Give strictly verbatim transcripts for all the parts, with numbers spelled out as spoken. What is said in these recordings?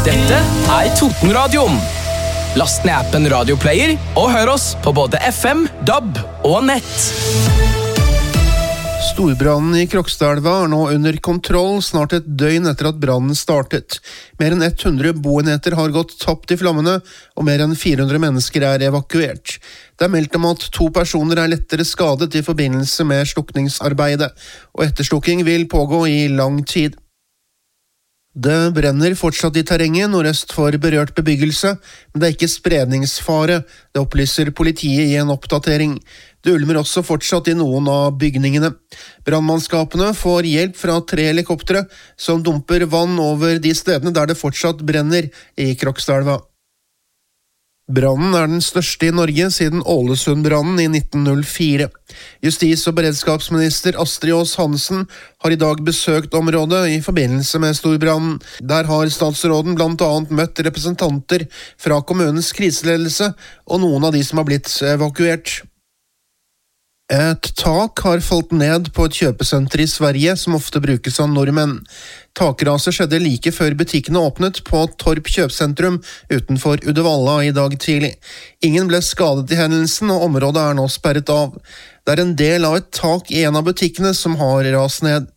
Dette er Totenradioen. Last ned appen Radioplayer og hør oss på både F M, D A B og nett. Storbrannen i Krokstadelva er nå under kontroll snart et døgn etter at brannen startet. Mer enn hundre boenheter har gått tapt i flammene, og mer enn fire hundre mennesker er evakuert. Det er meldt om at to personer er lettere skadet i forbindelse med slukningsarbeidet, og etterslukking vil pågå i lang tid. Det brenner fortsatt i terrenget nordøst for berørt bebyggelse, men det er ikke spredningsfare, det opplyser politiet i en oppdatering. Det ulmer også fortsatt i noen av bygningene. Brannmannskapene får hjelp fra tre helikoptre som dumper vann over de stedene der det fortsatt brenner i Krokstadelva. Brannen er den største i Norge siden Ålesundbrannen i nitten null fire. Justis- og beredskapsminister Astrid Aas Hansen har i dag besøkt området i forbindelse med storbrannen. Der har statsråden blant annet møtt representanter fra kommunens kriseledelse og noen av de som har blitt evakuert. Et tak har falt ned på et kjøpesenter i Sverige som ofte brukes av nordmenn. Takraset skjedde like før butikkene åpnet på Torp kjøpesentrum utenfor Uddevalla i dag tidlig. Ingen ble skadet i hendelsen, og området er nå sperret av. Det er en del av et tak i en av butikkene som har rast ned.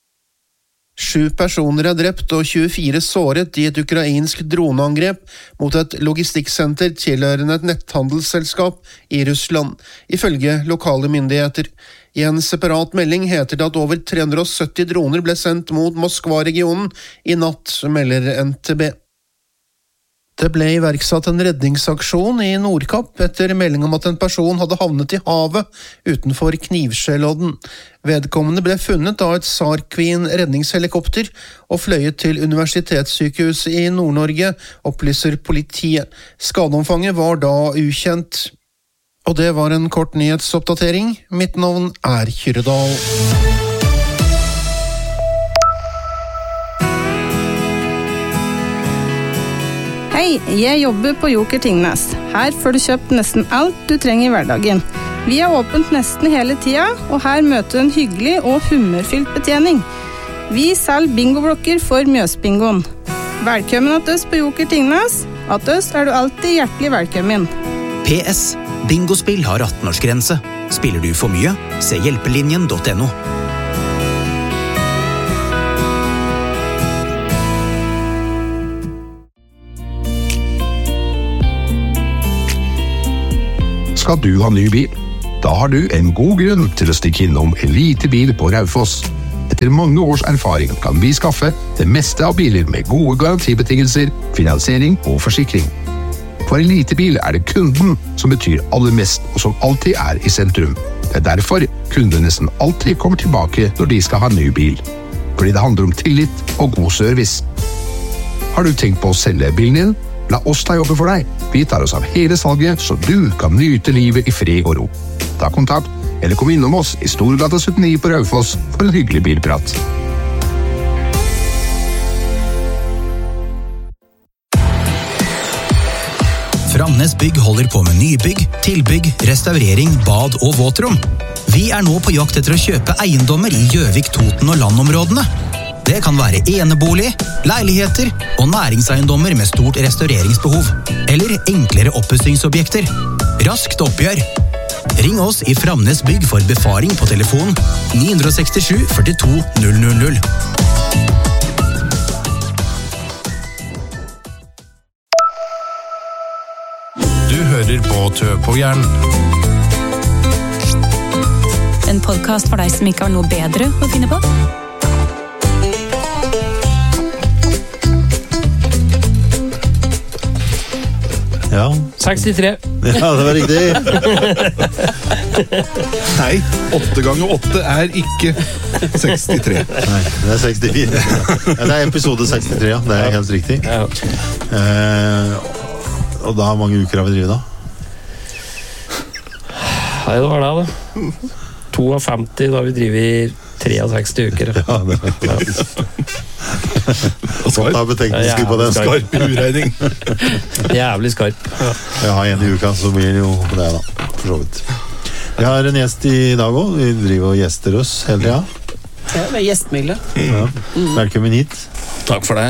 Sju personer er drept og tjuefire såret i et ukrainsk droneangrep mot et logistikksenter tilhørende et netthandelsselskap i Russland, ifølge lokale myndigheter. I en separat melding heter det at over tre hundre og sytti droner ble sendt mot Moskva-regionen i natt, melder N T B. Det ble iverksatt en redningsaksjon i Nordkapp etter melding om at en person hadde havnet i havet utenfor Knivskjellodden. Vedkommende ble funnet av et SAR Queen redningshelikopter og fløyet til Universitetssykehuset i Nord-Norge, opplyser politiet. Skadeomfanget var da ukjent. Og det var en kort nyhetsoppdatering. Mitt navn er Kyrredal. Hei, jeg jobber på Joker Tingnes. Her får du kjøpt nesten alt du trenger i hverdagen. Vi er åpent nesten hele tida, og her møter du en hyggelig og humørfylt betjening. Vi selger bingoblokker for Mjøsbingoen. Velkommen til oss på Joker Tingnes. Til oss er du alltid hjertelig velkommen. P S. Bingospill har atten-årsgrense. Spiller du for mye? Se hjelpelinjen punktum no. Skal du ha ny bil? Da har du en god grunn til å stikke innom Elite Bil på Raufoss. Etter mange års erfaring kan vi skaffe det meste av biler med gode garantibetingelser, finansiering og forsikring. For Elite Bil er det kunden som betyr aller mest, og som alltid er i sentrum. Det er derfor kunder nesten alltid kommer tilbake når de skal ha ny bil. Fordi det handler om tillit og god service. Har du tenkt på å selge bilen din? La oss ta jobbe for deg. Vi tar oss av hele salget, så du kan nyte livet i fred og ro. Ta kontakt, eller kom innom oss i Storgata syttini på Raufoss for en hyggelig bilprat. Framnes Bygg holder på med nybygg, tilbygg, restaurering, bad og våtrom. Vi er nå på jakt etter å kjøpe eiendommer i Gjøvik, Toten og landområdene. Det kan være enebolig, leiligheter og næringseiendommer med stort restaureringsbehov. Eller enklere oppussingsobjekter. Raskt oppgjør. Ring oss i Framnes Bygg for befaring på telefon ni seks sju, fire to null null null. Du hører på Tøpåjern. En podcast for deg som ikke har noe bedre å finne på. Ja. sekstitre. Ja, det var riktig. Nei, åtte ganger åtte er ikke sekstitre. Nei, det er sekstifire. Ja, det er episode sekstitre, ja. Det er helt riktig. Ja. Eh, og da, hvor mange uker har vi drivet da? Nei, det var det da. femtito da vi driver i sekstitre uker. Ja, det er riktig. Og så ta betenkningsskudd på den. Skarp uregning. Jævlig skarp. Ja. Jeg har en i uka, så blir det jo det da, for så vidt. Vi har en gjest i dag også. Vi driver og gjester oss hele tiden. Ja, det er gjestmidler. Ja. Velkommen hit. Takk for det.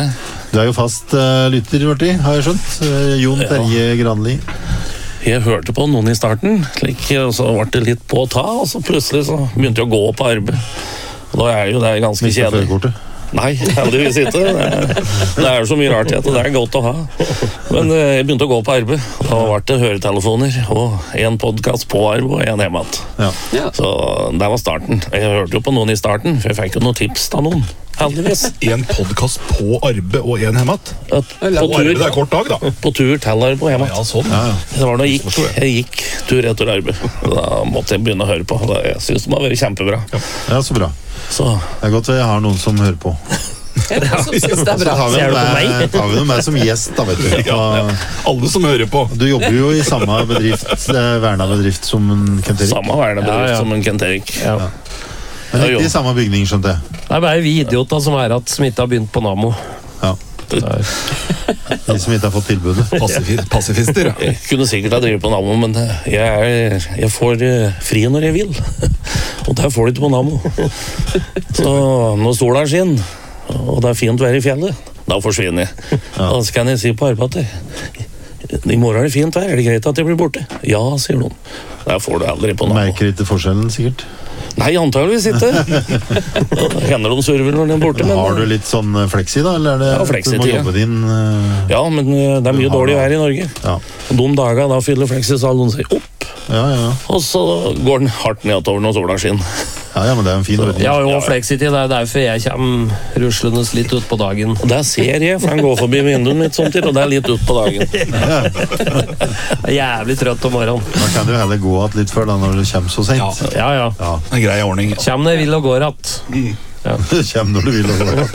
Du er jo fast uh, lytter, Marti, har jeg skjønt. Uh, Jon Terje ja. Granli. Jeg hørte på noen i starten, slik, og så ble det litt på å ta, og så plutselig så begynte jeg å gå på arbeid. Og da er jo det ganske Mistet kjedelig. førerkortet? Nei, heldigvis ikke. Det er, det er så mye rart i at det er godt å ha. Men eh, jeg begynte å gå på arbeid. Da ble det høretelefoner, og en podcast på arbeid og en hjemme. Ja. Så det var starten. Jeg hørte jo på noen i starten, for jeg fikk jo noen tips av noen. Heldigvis. En podcast på arbeid og en hjemmet? På tur, det er kort dag, da. På tur til arbeid og hjemme. Ja, sånn. Ja, ja. Det var da jeg gikk, jeg gikk tur etter arbeid. Da måtte jeg begynne å høre på. Jeg synes det må være kjempebra. Ja, ja så bra. Så. Det er godt at jeg har noen som hører på. Jeg som synes det er bra. Så tar vi noe med, tar vi noe med som gjest, da, vet du. Ja, ja. Alle som hører på. Du jobber jo i samme bedrift, verna bedrift som en Kent Erik. Samme verna bedrift ja, ja. som en Kent Erik. Ja. Ja. Men ikke i samme bygning, skjønte jeg. Det er bare vi idioter som er at som ikke har begynt på Namo. Ja. De som ikke har fått tilbudet. Pasifister, ja. Jeg kunne sikkert ha drevet på Namo, men jeg, er, jeg får fri når jeg vil. Og der får du ikke på Namo. Så når sola skinner, og det er fint vær i fjellet, da forsvinner jeg. Ja. Da kan jeg si på arbeidet, i morgen er det fint vær, er det greit at jeg blir borte? Ja, sier noen. Der får du aldri på Namo. Merker ikke forskjellen, sikkert? Nei, antageligvis ikke. Hender de surver når de er borte. Men har du litt sånn fleksi da, eller er det ja, fleksi, du må jobbe din? Uh... Ja, men det er mye dårlig vær i Norge. Ja. Og de dager, da fyller fleksisalen seg opp. Ja, ja. Og så går den hardt nedover når sola skinner. Ja, ja, men det er en fin ordning. Ja, jo, fleksitid, det er derfor jeg kommer ruslende litt ut på dagen. Og det ser jeg, for han går forbi vinduet mitt samtidig, og det er litt ut på dagen. Ja. Jeg er jævlig trøtt om morgenen. Da kan du heller gå at litt før da, når det kommer så sent. Ja, ja. ja. ja. En grei ordning. Kjem når jeg vil og går at. Mm. Ja. Kjem når du vil og går at.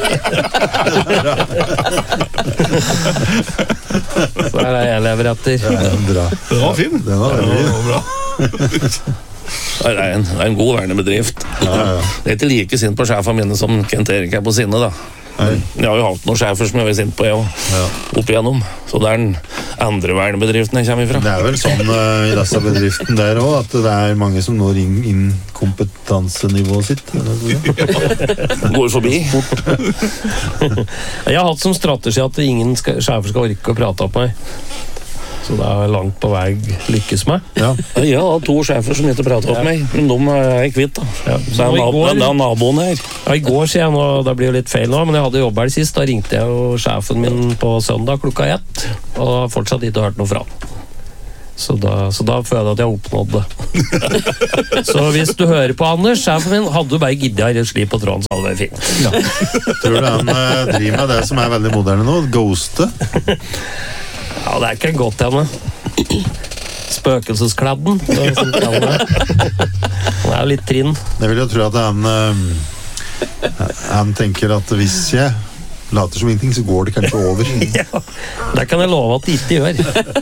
Så er det jeg lever etter. Ja, bra. Den var fin. Den var veldig bra. Det er en, det er en god vernebedrift. Ja, ja. Det er ikke like sint på sjefen mine som Kent Erik er på sinne, da. Nei. Jeg har jo hatt noen sjefer som jeg var sint på, jeg ja. Opp igjennom. Så det er den andre vernebedriften jeg kommer ifra. Det er vel sånn uh, i disse bedriften der også, at det er mange som når inn, inn kompetansenivået sitt. Går forbi. Jeg har hatt som strategi at ingen skal, sjefer skal orke å prate opp meg. Så det er langt på vei lykkes med. Ja. Jeg har to sjefer som ikke prater opp ja. meg, men de er jeg kvitt da. Ja. Så det er, nab går, det er naboen her. Ja, i går sier jeg nå, det blir jo litt feil nå, men jeg hadde jobbet her sist, da ringte jeg jo sjefen min på søndag klokka ett, og har fortsatt ikke hørt noe fra han. Så da, så da føler jeg at jeg har oppnådd det. Så hvis du hører på Anders, sjefen min, hadde du bare giddet å slippe på tråden, så hadde det vært fint. Ja. Tror du han uh, driver med det som er veldig moderne nå? Ghoste? Ja, det er ikke godt henne. Spøkelseskladden. Det er, det er litt trinn. Jeg vil jo tro at han uh, han tenker at hvis jeg later som ingenting, så går det kanskje over. Ja, det kan jeg love at det ikke gjør.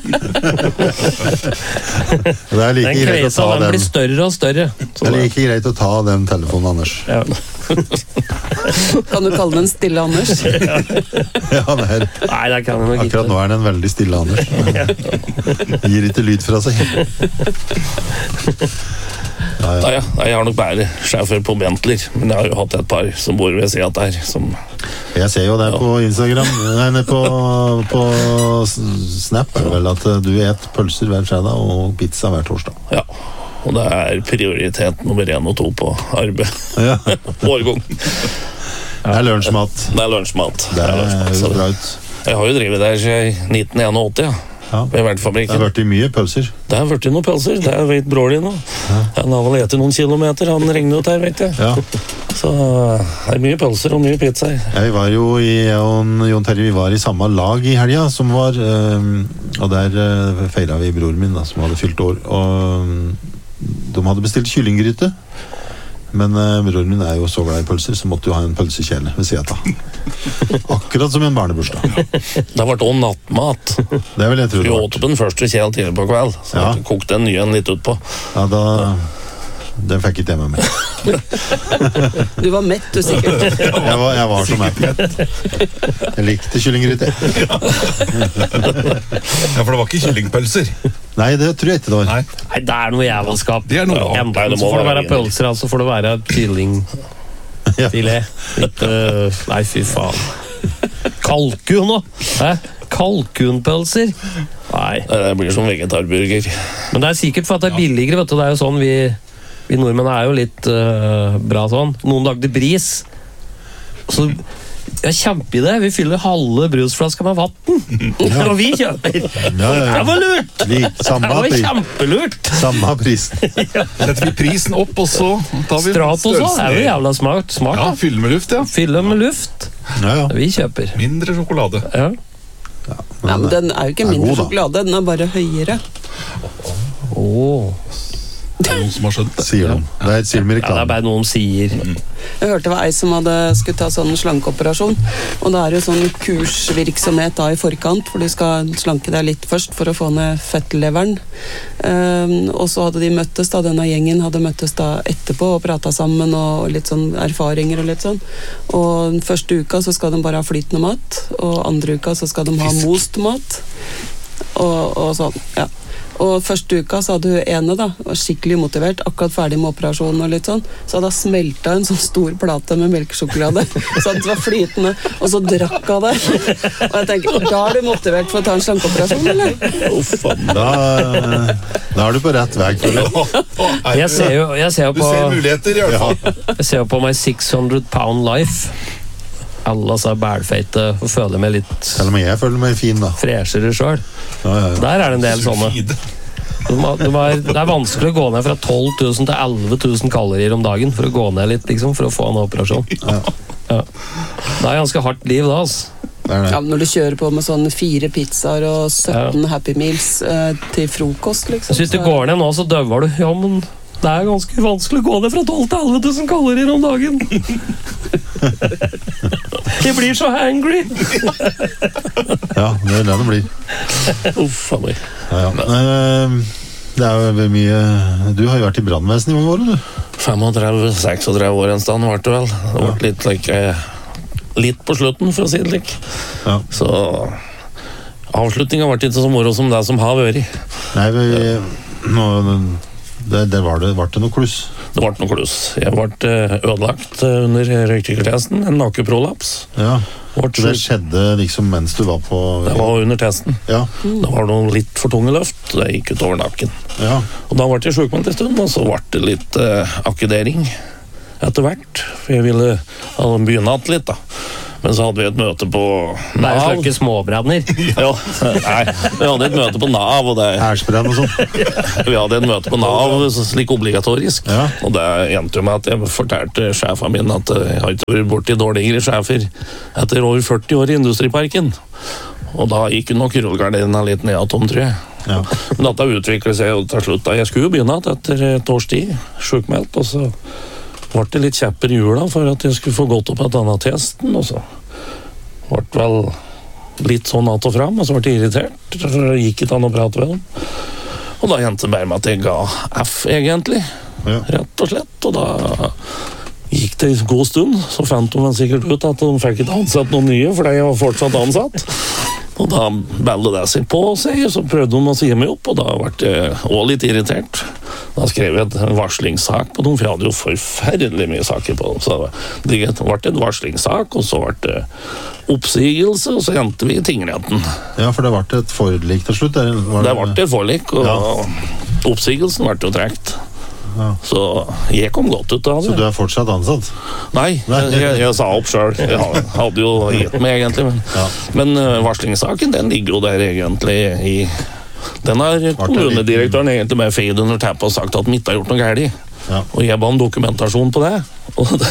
Det er like den greit å ta den den. Blir større og større. Det er like greit å ta den telefonen, Anders. Ja. Kan du kalle den stille Anders? Ja, det er. Nei, det kan jeg nok ikke. Akkurat nå er den veldig stille, Anders. Gir ikke lyd fra seg. Ja, ja. Ja, jeg har nok bare sjefer på Bentley, men jeg har jo hatt et par som bor ved siden der som... Jeg ser jo det ja. På Instagram, nei, på, på Snap, er det vel at du et pølser hver fredag og pizza hver torsdag. Ja, og det er prioritet nummer en og to på arbeid. Ja. Årgang. Det er lunsjmat. Det er lunsjmat. Det er, det er jo bra ut. Jeg har jo drivet der siden nitten åttién, ja. Ja. Det har vært i mye pølser. Det har vært i noen pølser, det vet bror din nå. Ja. Han har vel etter noen kilometer, han regner ut her, vet jeg. Ja. Så det er mye pølser og mye pizza. Jeg var jo i, og Jon Terje, vi var i samme lag i helga, som var, og der feiret vi broren min, da, som hadde fylt år, og de hadde bestilt kyllinggryte. Men uh, broren min er jo så glad i pølser, så måtte jo ha en pølsekjele ved siden av. Akkurat som en barnebursdag. Det har vært også nattmat. Det vil jeg tro det var. Vi åt på den første kjel tidligere på kveld, så ja. Kokte en ny en litt ut på. Ja, da... Den fikk ikke jeg med meg. Du var mett, du sikkert. Jeg var, jeg var så mett. Jeg likte kyllinggryte. Ja, for det var ikke kyllingpølser. Nei, det tror jeg ikke det var. Nei, Nei det er noe jævelskap. Det er noe ja, Enten så får det være pølser, altså får det være kyllingfilet. Ja. Nei, fy faen. Kalkun nå. Hæ? Kalkunpølser. Nei. Det blir som vegetarburger. Men det er sikkert for at det er billigere, vet du. Det er jo sånn vi, vi nordmenn er jo litt uh, bra sånn. Noen lagde bris. Så ja, kjempeidé. Vi fyller halve brusflaska med vatten. Ja. Og vi kjøper. Ja, ja, ja. Det var lurt! Vi, samme det var pris. kjempelurt. Samme prisen. Ja. Setter vi prisen opp, og så tar vi Stratos også er jo jævla smart. smart ja, fylle med luft, ja. Fylle med luft. Ja, ja. Vi kjøper. Mindre sjokolade. Ja. Ja, men, ja, men den er jo ikke mindre god, sjokolade, den er bare høyere. Åh oh. Det er noen som har skjønt det. Sier de. Det er et silmereklame. Ja, det er bare noen sier. Mm. Jeg hørte det var ei som hadde skulle ta sånn slankeoperasjon, og det er jo sånn kursvirksomhet da i forkant, for du skal slanke deg litt først for å få ned fettleveren. Um, og så hadde de møttes da, denne gjengen hadde møttes da etterpå og pratet sammen og litt sånn erfaringer og litt sånn. Og den første uka så skal de bare ha flytende mat, og andre uka så skal de ha most mat. Og, og sånn, ja. Og første uka så hadde hun ene da, var skikkelig motivert, akkurat ferdig med operasjonen og litt sånn, så hadde hun smeltet en sånn stor plate med melkesjokolade, så det var flytende, og så drakk hun det. Og jeg tenker, da er du motivert for å ta en slankeoperasjon, eller? Uff, da, da er du på rett vei. Jeg ser jo, jeg ser jo på... Du ser muligheter i hvert fall. Jeg ser jo på My six hundred pound life. Alle er bælfeite og føler meg litt... Selv om jeg føler meg fin da. Freshere selv. Ja, ja, ja. Der er det en del sånne. Det er, det er vanskelig å gå ned fra tolv tusen til elleve tusen kalorier om dagen for å gå ned litt, liksom, for å få en operasjon. Ja. Ja. Det er ganske hardt liv da, altså. Det er det. Ja, når du kjører på med sånne fire pizzaer og sytten ja. Happy Meals eh, til frokost, liksom. Så hvis du går ned nå, så døver du. Ja, men... Det er ganske vanskelig å gå ned fra tolv til elleve tusen kalorier om dagen. Jeg blir så hangry. Ja, det er det det blir. Uff, faen meg. Ja, ja. Det er jo mye... Du har jo vært i brandvesen i mange år, du? femogtredve seksogtredve år en stand, var det vel. Det var litt, like, litt på slutten, for å si det slik. Ja. Så avslutningen var ikke så moro som det som har vært. Nei, vi... Nå... Det, det var det, var det noe kluss? Det var noe kluss. Jeg ble ødelagt under røykdykertesten, en nakeprolaps. Ja, det skjedde liksom mens du var på... Det var under testen. Ja. Det var noe litt for tunge løft, det gikk ut over nakken. Ja. Og da ble jeg sjukmeldt en stund, og så ble det litt uh, akkedering etter hvert. For jeg ville ha begynne at litt da. Men så hadde vi et møte på Nav. Det er jo ikke småbranner. Ja, nei, vi hadde et møte på Nav, og det... Hærsbrann og sånn. Vi hadde et møte på Nav, slik obligatorisk. Ja. Og det endte med at jeg fortalte sjefen min at jeg har ikke vært borti dårligere sjefer etter over førti år i Industriparken. Og da gikk jo nok rullegardinen litt ned av tom, tror jeg. Ja. Men dette utviklet seg jo til slutt. Jeg skulle jo begynne etter et års tid, sjukmeldt, og så... Det ble litt kjepper i jula for at jeg skulle få gått opp et annet testen, og så ble det vel litt sånn at og frem, og så ble jeg irritert, så gikk ikke an å prate med dem. Og da hentet det bare med at jeg ga F, egentlig, ja. Rett og slett, og da gikk det en god stund, så fant de sikkert ut at de fikk ikke ansatt noen nye, for jeg var fortsatt ansatt. Og da ballet det seg på seg, så prøvde de å si meg opp, og da ble jeg også litt irritert. Da skrev jeg en varslingssak på dem, for jeg hadde jo forferdelig mye saker på dem. Så det ble en varslingssak, og så ble det oppsigelse, og så endte vi i tingretten. Ja, for det ble et forlik til slutt? Det, det... det ble et forlik, og ja. Oppsigelsen ble jo trekt. Ja. Så jeg kom godt ut av det. Så du er fortsatt ansatt? Nei, jeg, jeg, jeg sa opp selv. Jeg hadde jo gitt meg egentlig. Men, ja. men varslingssaken, den ligger jo der egentlig i... Den har kommunedirektøren egentlig med feid under teppet og sagt at mitt har gjort noe gærlig. Ja. Og jeg ba om dokumentasjon på det. Og det,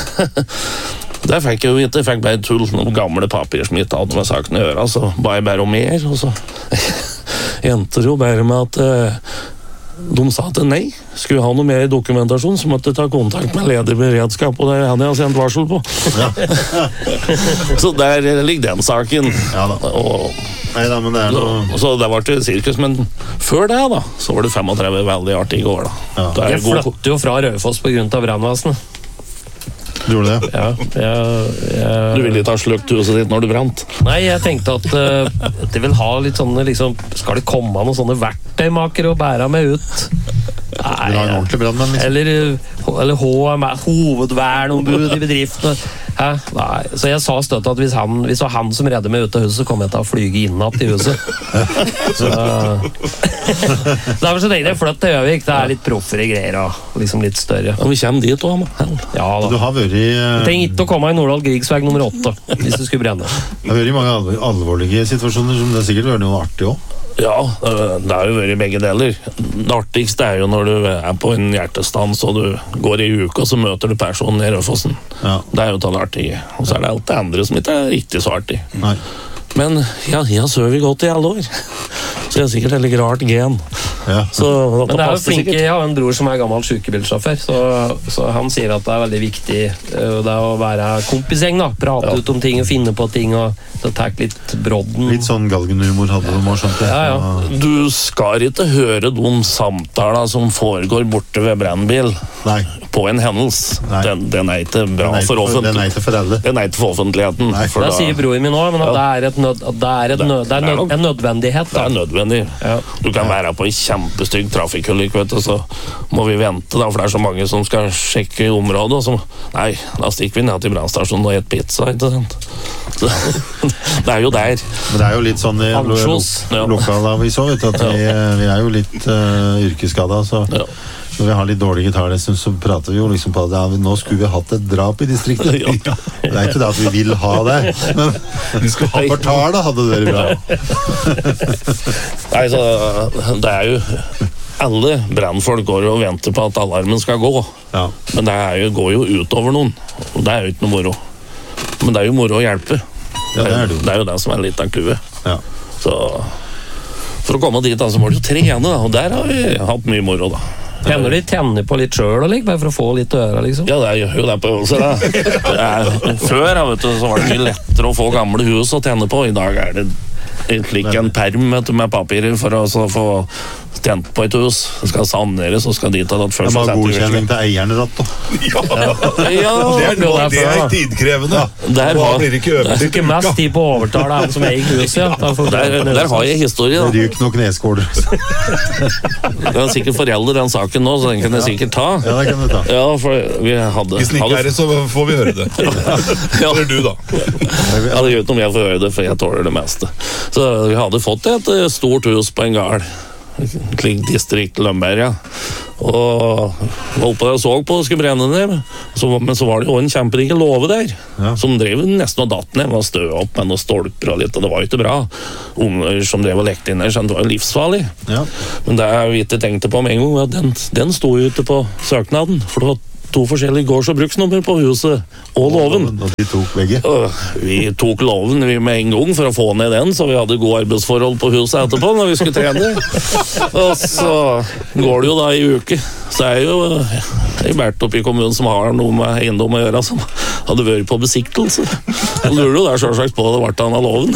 det fikk jeg jo ikke. Jeg fikk bare tull, noen gamle papirer som ikke hadde med saken å gjøre. Så ba jeg bare om mer, og så endte det jo bare med at... Uh, de sa at nei, skulle jeg ha noe mer dokumentasjon så måtte jeg ta kontakt med leder beredskap, og det hadde jeg sendt varsel på. Ja. Så der ligger den saken. Ja da. Og, Neida, men det er noe... Så det var til sirkus, men før det da, så var det femogtredve veldig artig i går da. Ja. Jeg flyttet jo fra Raufoss på grunn av brannvesenet. Du gjorde det? Ja, jeg, jeg... Du ville ikke ha slukt huset ditt når du brant? Nei, jeg tenkte at uh, de vil ha litt sånne, liksom, skal det komme noen sånne verktøymakere og bære meg ut? Nei, du har en ordentlig brandmann, liksom. Eller, eller H M, hovedvernombud i bedriftene. Hæ? Nei, så jeg sa støtt at hvis, han, hvis det var han som redde meg ut av huset, så kom jeg til å flyge innatt i huset. Så derfor så tenkte jeg flytt til Gjøvik. Det er litt proffere greier og liksom litt større. Og vi kommer dit også, man. Ja da. Du har vært i... Uh... Tenk ikke å komme i Nordahl Grigsveg nummer åtte, hvis du skulle brenne. Det har vært i mange alvor, alvorlige situasjoner som det sikkert vært noe artig også. Ja, det har jo vært begge deler. Det artigste er jo når du er på en hjertestans og du går i uka og så møter du personen i Rødfossen. Ja. Det er jo det artige. Og så er det alt det andre som ikke er riktig så artig. Nei. Men ja, jeg har søvet godt i alle år. Så jeg har sikkert et litt rart gen. Ja. Så, men det er jo flinke, jeg har en bror som er gammel sykebilsjåfør, så, så han sier at det er veldig viktig det er å være kompisgjeng da, prate ja. ut om ting og finne på ting og det tar litt brodden. Litt sånn galgenhumor hadde du må skjønt det. Ja, ja. Du skal ikke høre de samtaler som foregår borte ved brennbil. Nei. På en hendelse. Den, den er ikke bra den er for offentligheten. Den er ikke for alle. Den er ikke for offentligheten. Nei, for det da, sier broren min også, men at ja. det er, et nød, at det er, et nød, det er, nød, en nødvendighet. Da. Det er nødvendig. Ja. Du kan være på en kjempestygg trafikkulykke, vet du, så må vi vente da, for det er så mange som skal sjekke området. Så, nei, da stikker vi ned til brannstasjonen og et pizza, ikke sant? Så, det er jo der. Men det er jo litt sånn i lo, lo, lokalavis også, vet du, at vi, vi er jo litt uh, yrkesskada, så... Ja. Når vi har litt dårlig gitarlesson, så prater vi jo liksom på det. Ja, nå skulle vi hatt et drap i distriktet. Ja. Det er ikke det at vi vil ha det, men for tale hadde det vært bra. Nei, så det er jo... Alle brannfolk går og venter på at alarmen skal gå. Ja. Men det er jo, går jo utover noen. Og det er jo ikke noe moro. Men det er jo moro å hjelpe. Ja, det, er det. det er jo det som er litt av kluvet. Ja. Så for å komme dit, da, så må du jo trene, da. Og der har vi hatt mye moro, da. Tenner de tenner på litt selv, eller? Bare for å få litt øra, liksom? Ja, det er jo det på øvelser, da. Før, vet du, så var det mye lettere å få gamle hus å tenne på. I dag er det slik en perm vet du, med papirer for å så få tent på et hus. Det skal saneres, og skal dit og datt først. Det var godkjenning til eierne ratt, da. Ja, ja. Det er, nå, det er tidkrevende. Ja. Der har blir ikke det er ikke mest tid på å overtale han som eier huset. Ja. Der, der har jeg historie, da. Det ryker nok kneskåler. Det er sikkert forelder den saken nå, så den kan jeg sikkert ta. Ja, det kan du ta. Ja, for vi hadde... Hvis den ikke er det, så får vi høre det. Ja. Eller du, da. Ja, det gjør ikke om jeg får høre det, for jeg tåler det meste. Så vi hadde fått et stort hus på en gard. Kling distrikt Lømberg, ja. Og holdt på det og så på det skulle brenne ned, så, men så var det jo en kjemperike låve der, ja. Som drev nesten og datt ned, var støv opp med noen stolper og litt, og det var jo ikke bra. Unger som drev og lekte inn der, så det var jo livsfarlig. Ja. Men det er vi ikke tenkte på med en gang, at den, den sto jo ute på søknaden, for det var to forskjellige gårds- og bruksnummer på huset og låven. Og de tok begge? Vi tok låven vi med en gang for å få ned den, så vi hadde gode arbeidsforhold på huset etterpå når vi skulle trene. Og så går det jo da i uke. Så er jo jeg vært oppe i kommunen som har noe med eiendom å gjøre, som hadde vært på besiktelse. Og lurer jo der selvsagt på det var han av loven.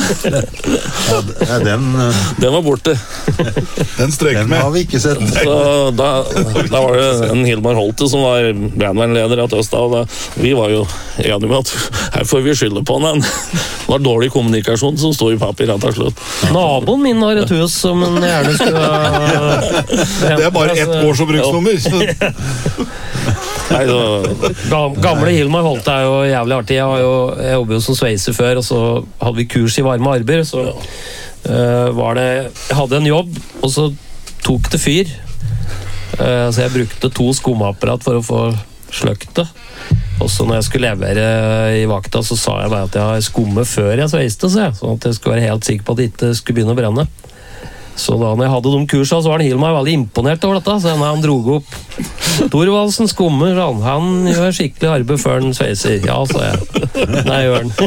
Ja, den, den var borte. Den strøk med. Den har vi ikke sett. Så da, da var det en Hilmar Holte som var brandvernleder av Tøsta, og da, vi var jo enige med at her får vi skylde på den. Det var dårlig kommunikasjon som stod i papir rett og slett. Naboen min har et hus som en gjerne skulle... Det er bare ett gårds- og bruksnummer. Nei, så... Gamle Hilmar Holte er jo jævlig artig. Jeg, har jo, jeg jobbet jo som sveiser før, og så hadde vi kurs i varme arbeid, så uh, var det... Jeg hadde en jobb, og så tok det fyr. Uh, så jeg brukte to skumapparat for å få sløkt det. Og så når jeg skulle levere i vakta, så sa jeg bare at jeg har skumme før jeg sveiste, så jeg, sånn at jeg skulle være helt sikker på at det ikke skulle begynne å brenne. Så da når jeg hadde de kursene, så var Hilmar veldig imponert over dette. Så når han drog opp Thorvaldsen skummer, han, han gjør skikkelig arbeid før han sveiser. Ja, sa jeg. Nei, gjør han.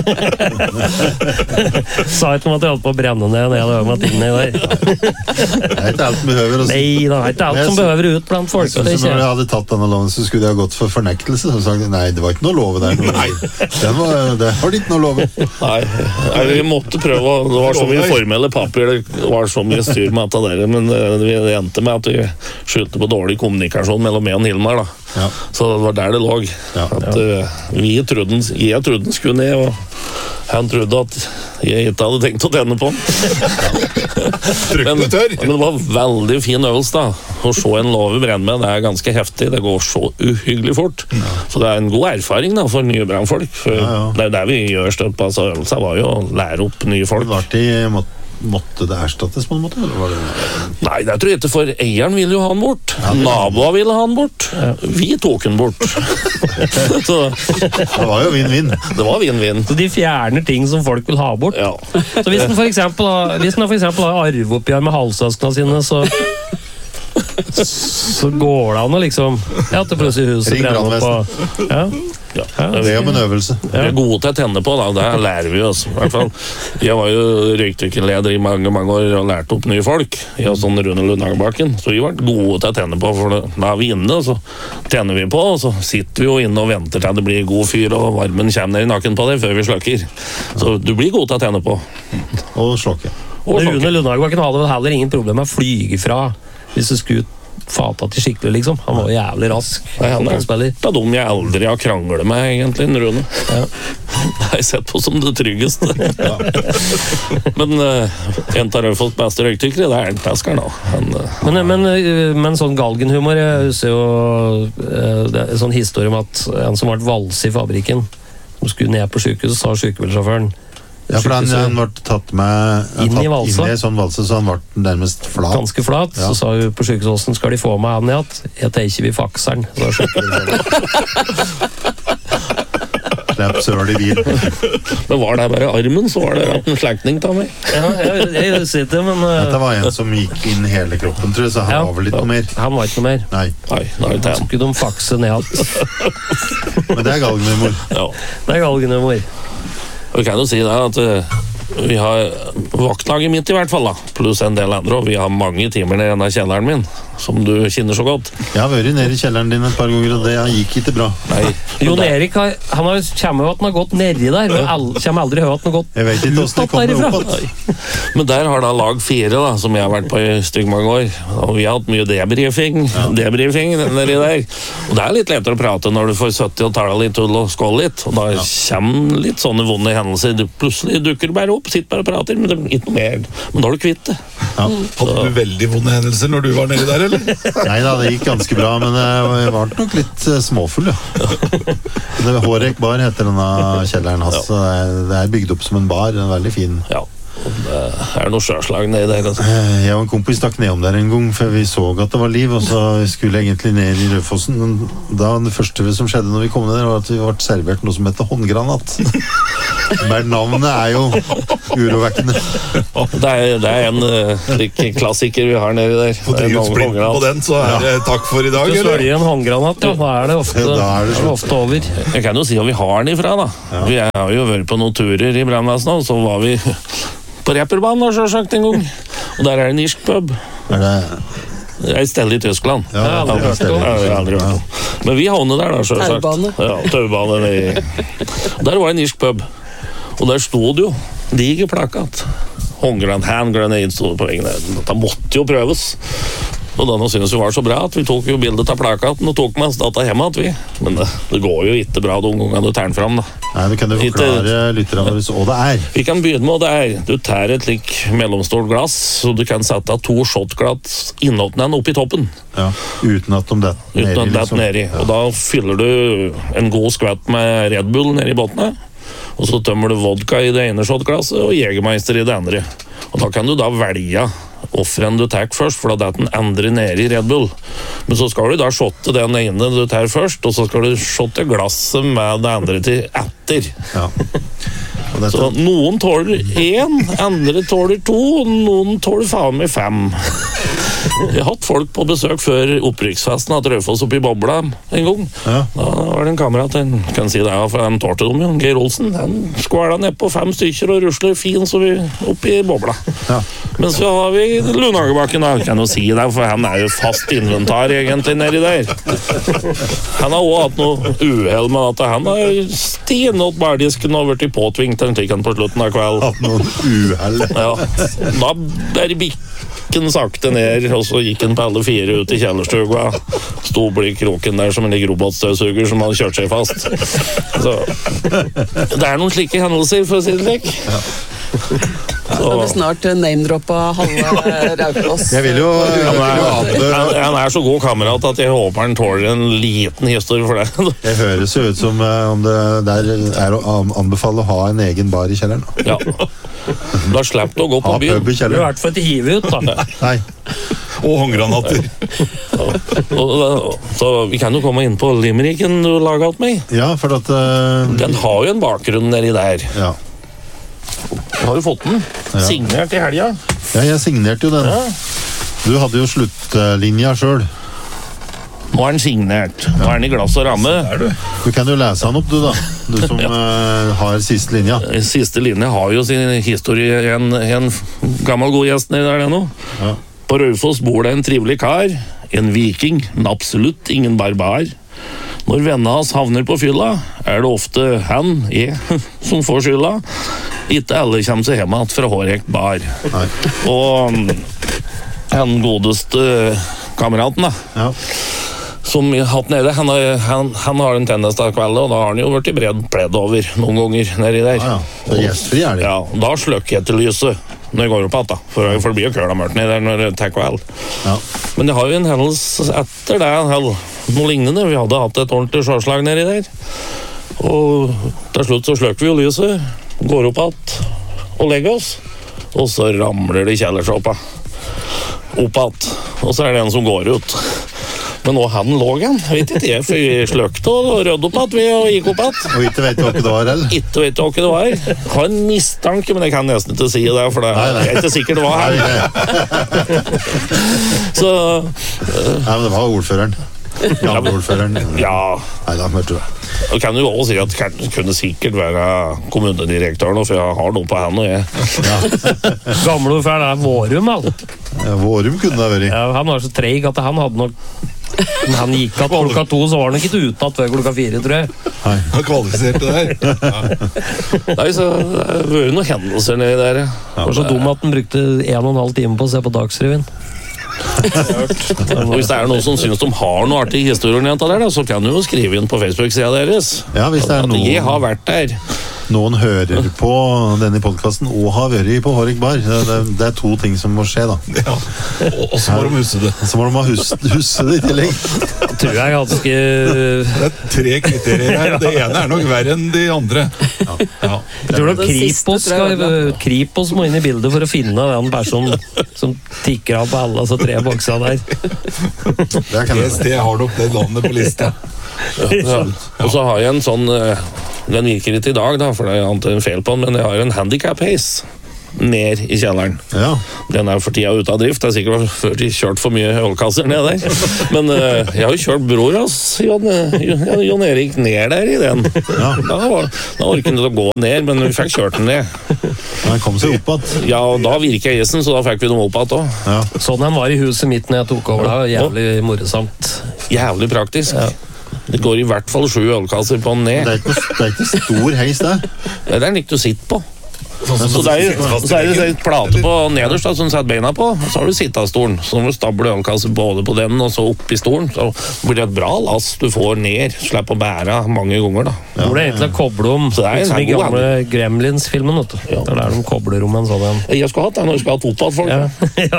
Sa ikke om at jeg holdt på å brenne ned når jeg hadde med tingene der. Det er ikke alt behøver å si. Nei, det er ikke alt som behøver ut blant folk. Så når jeg hadde tatt denne loven, så skulle jeg ha gått for fornektelse. Så sa de, nei, det var ikke noe love der. Nei, det var, det var ikke noe love. Nei, vi måtte prøve, det var så mye formelle papir, det var så mye styr styr med dette der, men det endte med at vi skyldte på dårlig kommunikasjon mellom meg og Hilmar da. Ja. Så det var der det lå. Ja. At uh, vi trodde, jeg trodde den skulle ned, og han trodde at jeg ikke hadde tenkt å tenne på den. men, men det var veldig fin øvelse da. Å se en låve brenne med, det er ganske heftig, det går så uhyggelig fort. Ja. Så det er en god erfaring da, for nye brannfolk. For ja, ja. Det er det vi gjør støtt på, altså øvelsen var jo å lære opp nye folk. Det var til måtte Måtte det erstattes på en måte? Eller var det... Nei, det tror jeg ikke, for eieren ville jo ha den bort. Ja, naboen ville ha den bort. Ja. Vi tok den bort. Så, det var jo vinn-vinn. Det var vinn-vinn. Så de fjerner ting som folk vil ha bort. Ja. Så hvis den for eksempel har, hvis den for eksempel har arveoppgjør med halvsøskene sine, så så går det an å liksom ja, til plutselig huset brenner på ja. Ja. Det er jo en øvelse. Vi er gode til å tenne på, da. Det lærer vi oss. I hvert fall. Jeg var jo røykdykkerleder i mange, mange år og lærte opp nye folk. Jeg var sånn Rune Lundhagebakken. Så vi var gode til å tenne på, for da er vi inne, og så tenner vi på, og så sitter vi jo inne og venter til det blir god fyr, og varmen kommer ned i nakken på deg før vi slukker. Så du blir god til å tenne på. Og slukke. Og Rune Lundhagebakken hadde vel heller ingen problem med å flyge fra hvis du skulle fata til skikkelig, liksom. Han var jævlig rask. Nei, han er det er dum jeg aldri har kranglet med, egentlig, Rune. Ja. Det har jeg sett på som det tryggeste. Ja. Men uh, en av Raufolds beste røyktykkere, det er en pesker, da. Han, uh, men, men, men sånn galgenhumor, jeg husker jo uh, det er en sånn historie om at en som ble valse i fabrikken, som skulle ned på sykehuset, sa sykebilsjåføren. Ja, for han, han ble tatt med inn i valsa. Inn i sånn valse, så han ble nærmest flat. Ganske flat, ja. Så sa hun på sykehusåsen, skal de få meg han i at jeg tenker vi fakseren. Så det er søl i bil. Men var det bare armen, så var det en slektning til meg. Ja, jeg, jeg sitter, men... Uh... Dette var en som gikk inn hele kroppen, tror jeg, så han ja. Var vel litt noe mer. Han var ikke noe mer. Nei. Nei, nei det er skulle de fakse ned alt. Men det er galgenhumor. Ja. Det er galgenhumor. Vi kan jo si det at uh, vi har vaktlaget mitt i hvert fall da, pluss en del andre, og vi har mange timer nede i denne kjelleren min, som du kjenner så godt. Jeg har vært nede i kjelleren din et par ganger, og det gikk ikke bra. Nei. Jon Erik, har, han har kommer jo at han har gått nedi der, men all, kommer aldri hørt at han har gått jeg vet ikke hvordan det kommer opp at. Men der har da lag fire da, som jeg har vært på i stygg mange år, og vi har hatt mye debriefing, ja. debriefing nedi der, og det er litt lettere å prate når du får sytti og tale litt tull og skåle litt, og da ja. Kommer litt sånne vonde hendelser, du plutselig dukker bare opp, sitter bare og prater, men det er ikke noe mer, men da har du kvitt det. Ja. Hadde du veldig vonde hendelser når du var nedi der, eller? Nei da, det gikk ganske bra, men jeg var nok litt småfull, ja. Det Hårek bar heter denne kjelleren hans, så det er bygd opp som en bar, en veldig fin. Ja, det er noe sjøslag ned der. Altså. Jeg og en kompis stakk ned om der en gang, for vi så at det var liv, og så skulle egentlig ned i Rødfossen. Da, det første som skjedde når vi kom ned der, var at vi ble servert noe som heter håndgranat. Men navnet er jo urovekkende. Det er, det er en uh, klassiker vi har nede der. På drivsplitt på den, så er det takk for i dag, eller? Så sørger en håndgranat, ja. Da er det ofte, ja, er det er det ofte over. Jeg kan jo si at vi har den ifra, da. Ja. Vi har jo vært på noen turer i brannvesenet, og så var vi på Repperbanen, har jeg sagt en gang. Og der er det en irsk pub. Er det... Det er et sted i Tyskland. Ja, jeg har aldri hørt om. Ja, jeg har aldri hørt om. Men vi havnet der, da, selvsagt. Taubane. Ja, taubane. Der var en irsk pub. Og der stod jo diger plakat. Håndgranat, hand grenade stod på veggen der. Dette måtte jo prøves. Og denne synes vi var så bra at vi tok jo bildet av plakaten og tok med oss data hjemme at vi. Men det, det går jo ikke bra de gangene du tar den fram, da. Nei, men kan du forklare lytterne hva det er? Vi kan begynne med hva det er. Du tar et lik mellomstort glass, så du kan sette to shotglass innåt den opp i toppen. Ja, uten at de detter nedi. Uten at detter nedi. Og da fyller du en god skvett med Red Bull nedi båtene. Og så tømmer du vodka i det ene shotglasset og Jegermeister i det andre. Og da kan du da velge offeren du tar først, for da er den andre nede i Red Bull. Men så skal du da shotte den ene du tar først, og så skal du shotte glasset med det andre til etter. Ja. Så noen tåler én, andre tåler to, og noen tåler faen med fem. Jeg har hatt folk på besøk før opprykksfesten at Raufoss oppe i Bobla en gang. Ja. Da var det en kamerat, en kan si det, for en tårte dem, Geir Olsen. Han skåla ned på fem stykker og rusler fin så vi oppe i Bobla. Ja. Men så har vi Lundhagebakken, da. Kan jo si det, for han er jo fast inventar egentlig nedi der. Han har også hatt noe uheld med at han har stien åt bardisken og vært påtvingt den tikken på slutten av kvelden. Hatt noen uheld. Ja. Da er bikken sakte ned, og så gikk han på alle fire ut i kjellerstuga. Sto bli kroken der som en lik robotstøvsuger som hadde kjørt seg fast. Så det er noen slike hendelser, for å si det slik. Ja. Så har vi snart name-droppa halve Raufoss. Jeg vil jo han er, han er så god kamerat at jeg håper han tåler en liten historie for det. Det høres jo ut som om det der er å anbefale å ha en egen bar i kjelleren. Ja. Da slipper du å gå på byen. Du har vært for et hive ut, da. Nei. Og håndgranater. Så vi kan jo komme inn på limericken du laget til meg. Ja, for at uh... den har jo en bakgrunn nedi der. Ja. Har du fått den? Ja. Signert i helga? Ja, jeg signerte jo den. Ja. Du hadde jo sluttlinja selv. Nå er den signert. Nå er den i glass og ramme. Du. du kan jo lese den opp, du da. Du som ja. uh, har siste linja. Siste linja har jo sin historie. En, en gammel god gjest nede der det nå. Ja. På Raufoss bor det en trivelig kar. En viking, men absolutt ingen barbar. Når vennene hans havner på fylla, er det ofte han, jeg, som får skylda. Ikke alle kommer seg hjem fra Hårek bar. Nei. Og den godeste kameraten da, ja. som jeg har hatt nede, han, han, han har en tennis av kveldet, og da har han jo vært i bred pledd over noen ganger nedi der. Ja, ja. Det er gjestfri, er det? Ja, da sløkker jeg til lyset når jeg går opp igjen, for, for det blir jo køla mørkt nedi der når det tar kveld. Ja. Men det har jo en hendelse etter det, noe lignende. Vi hadde hatt et ordentlig sjåslag nedi der, og til slutt så sløkker vi jo lyset, går opp igjen og legger oss, og så ramler det i kjellersåpa opp igjen, og så er det en som går ut. Men nå han lå han, vet ikke jeg, for vi sløkte og rødde opp igjen, vi og gikk opp igjen. Og ikke vet du hva det var, eller? Ikke vet du hva det var. Jeg har en mistanke, men jeg kan nesten ikke si det, for det nei, nei. Jeg er ikke sikkert det var han. Så... Uh, nei, men det var ordføreren. Ja, ordføreren. Ja. Nei, da hørte du det. Og kan jo også si at det kunne sikkert være kommunedirektøren, for jeg har noe på han og jeg. Ja. Gamle ordfører er Vårum, altså. Ja, Vårum kunne det vært. Ja, han var så treg at han hadde nok... Men han gikk at klokka to, så var han ikke utatt før klokka fire, tror jeg. Nei, han kvalifiserte det der. Ja. Nei, så det har vært noen hendelser nede der. Ja. Det var så dum at han brukte en og en halv time på å se på Dagsrevyen. Og hvis det er noen som synes de har noe artig historien der, så kan du jo skrive inn på Facebook-siden deres. Ja, hvis det er noen... Jeg har vært der. Noen hører på denne podcasten og har vært på Hårek bar. Det, det, det er to ting som må skje, da. Ja. Og så må de huske det. Så må de huske, huske det i tillegg. Jeg tror jeg ganske... Det er tre kriterier her, og det ene er nok verre enn de andre. Ja. Ja. Jeg tror nok Kripos, skal, Kripos må inn i bildet for å finne den personen som tikker av på alle altså tre bokser der. S T har nok det landet på lista. Ja. Og så har jeg en sånn... Den virker ikke i dag, da, for det er en feil på den, men jeg har en handicap-heis ned i kjelleren. Ja. Den er for tida ute av drift. Det er sikkert før de kjørt for mye ølkasser ned der. Men uh, jeg har jo kjørt bror hans, Jon, Jon Erik, ned der i den. Ja. Da, var, da orket han ikke å gå ned, men vi fikk kjørt den ned. Han kom seg opp at. Ja, og da virket heisen, så da fikk vi dem opp at også. Ja. Sånn han var i huset mitt når jeg tok over da. Jævlig morsomt. Jævlig praktisk. Ja. Det går i hvert fall sju ølkasser på den ned. Det er ikke, det er ikke stor heis, det. Det er den ikke du sitter på. Så det er, så er det et plate på nederst da, som setter beina på, og så har du sittastolen. Så må du stable ølkasser både på den og så opp i stolen. Så blir det et bra last du får ned. Slipp å bære mange ganger da. Ja. Hvor det egentlig er koble om, så det er som i gamle Gremlins-filmen, vet du. Ja. Det er der de kobler om en sånn en. Jeg skal ha hatt den når jeg skal ha fotball folk. Ja. Ja.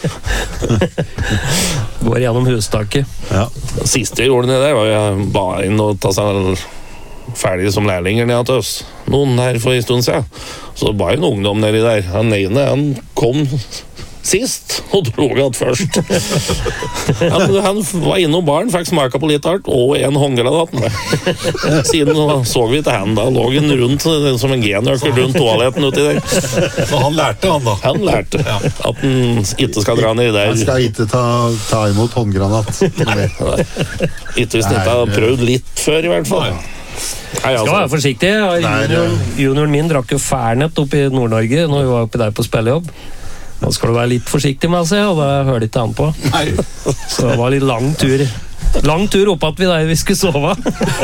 Går gjennom hustaket. Ja. Siste jeg gjorde nede der var jeg bare inn og ta seg ferdig som lærlinger ned til oss. Noen her for en stund siden. Så det var en ungdom nedi der. Han ene, han kom sist og dro han først. han, han var innom baren, fikk smaka på litt art og en håndgranat. Siden så vi til han da. Lå han rundt som en genøker rundt toaletten uti der. Så han lærte han da? Han lærte ja. At han ikke skal dra ned der. Han skal ikke ta, ta imot håndgranat. Ikke hvis han ikke har prøvd litt før i hvert fall. Nei, altså. Skal være forsiktig. Junior, junioren min drakk jo Fernet oppe i Nord-Norge når vi var oppe der på spillejobb. Da skal du være litt forsiktig med seg, og det hørte ikke han på. Nei. Så det var litt lang tur. Lang tur opp at vi der vi skulle sove.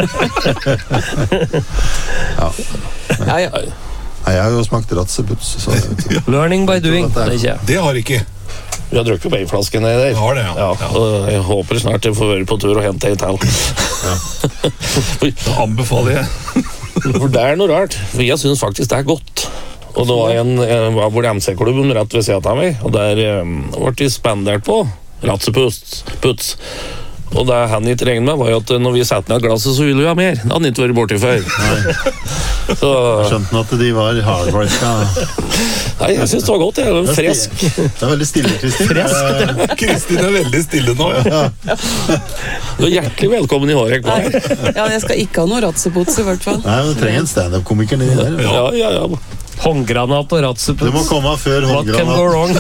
Ja. Ja, ja. Nei, jeg har jo smakt ratsebuts. Så Learning by doing. Det, er ikke. Det har ikke. Vi har drukket beiflasken ned der. Har det, ja. Ja, og jeg håper snart jeg får være på tur og hente en til. Ja. Da anbefaler jeg. For det er noe rart, for jeg synes faktisk det er godt. Og det var en, jeg var på M C-klubben rett ved siden av meg, og der um, ble de spandert på ratseputs. Puts. Og det han ikke regnet med var jo at når vi setter ned glasset så ville vi ha mer. Det hadde han ikke vært borti før. Så... Jeg skjønte at de var hardworka. Nei, jeg synes det var godt, jeg er fresk. Det er veldig stille, Kristin. Fresk. Kristin er veldig stille nå, ja. Du er hjertelig velkommen i Hårek. Ja, jeg skal ikke ha noe ratseputs i hvert fall. Nei, men du trenger en stand-up-komiker nedi der. Ja, ja, ja. Håndgranat og ratseputs. Du må komme før What can go wrong?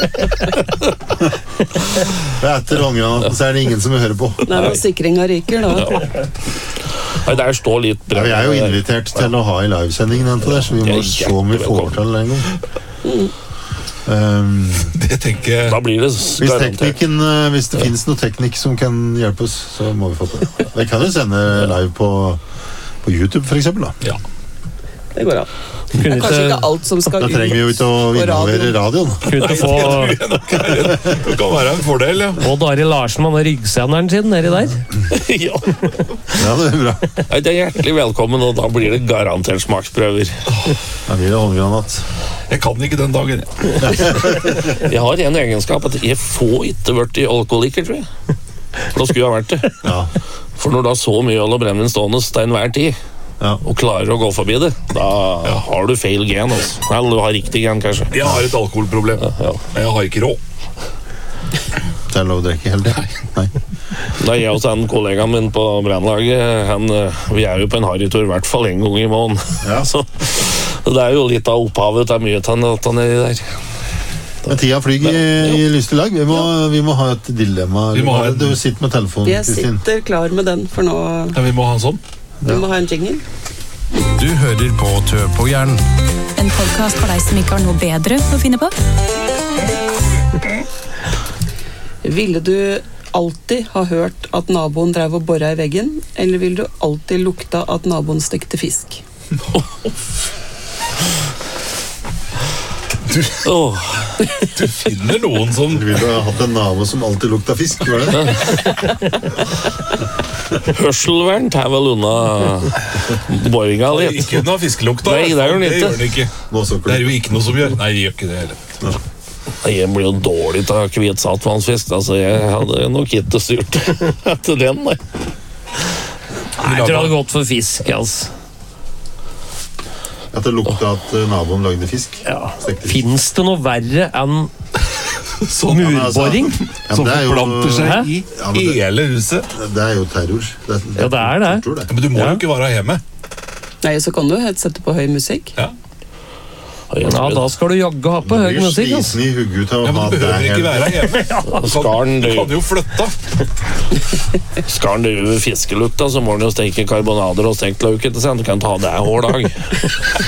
Etter håndgranaten så er det ingen som vil høre på. Nei, men sikringa ryker da. Ja. Nei, der står litt ja, vi er jo invitert til å ha i livesendingen der, så vi må se om vi får til en gang. Um, det tenker jeg. Da blir det hvis, teknikken, hvis det finnes noe teknikk som kan hjelpe oss, så må vi få det. Vi kan jo sende live på, på YouTube for eksempel da. Ja. Det går an. Det er kanskje ikke alt som skal ut. Da trenger vi jo ikke å innovere radioen. Kunne få... Det kan være en fordel, ja. Og Dari Larsen med ryggsenderen sin nedi der. Ja. Ja, det er bra. Nei, det er hjertelig velkommen, og da blir det garantert smaksprøver. Da blir det håndgranat. Jeg kan ikke den dagen. Jeg har en egenskap at jeg får ikke vært i alkoholiker, tror jeg. For da skulle jeg ha vært det. Ja. For når du har så mye øl og brennevin stående til enhver tid, ja. Og klarer å gå forbi det, da ja. Har du feil gen, altså. Eller du har riktig gen, kanskje. Jeg har et alkoholproblem, ja, ja. Men jeg har ikke råd. Det er lov å drikke hele tiden. Nei. Da jeg og en kollegaen min på brannlaget, han, vi er jo på en harrytur i hvert fall en gang i måneden. Ja. Så det er jo litt av opphavet, det er mye til han nedi der. Men tida flyg i, i lyst i lag. Vi må, vi må ha et dilemma. Vi må ha et... Du sitter med telefonen, jeg Kristin. sitter klar med den for nå. Ja, vi må ha en sånn. Vi må ha en jingle. Du hører på Tø på Jern. En podcast for deg som ikke har noe bedre å finne på. Ville du alltid ha hørt at naboen drev og borra i veggen, eller ville du alltid lukta at naboen stekte fisk? Du, oh. Du finner noen som... Du ville ha hatt en nabo som alltid lukta fisk, var det? Hørselvern tar vel unna boringa litt. Ikke unna fiskelukta. Nei, det gjør den ikke. Det, ikke. Det er jo ikke noe som gjør. Nei, det gjør ikke det heller. Ja. Jeg blir jo dårlig til hvit saltvannsfisk. Altså, jeg hadde nok ikke styrt etter den, nei. Nei, jeg tror det hadde gått for fisk, altså. At det lukta at naboen lagde fisk? Ja. Finns det noe verre enn sånn murboring? Ja, som forplanter seg Hæ? I ja, det, hele huset? Det er jo terror. Det, det, ja, det er det. det. Men du må ja. jo ikke være hjemme. Nei, så kan du sette på høy musikk. Ja. Ja, da skal du jagge ha på høy musikk. Du blir sliten i hugget av å ja, ha det her. Ja, men du behøver ikke være hjemme. Ja. Skaren, du kan jo flytte. Skaren du fiskelukta, så må du jo steke karbonader og stekt løk etter seg. Du kan ta det hver dag.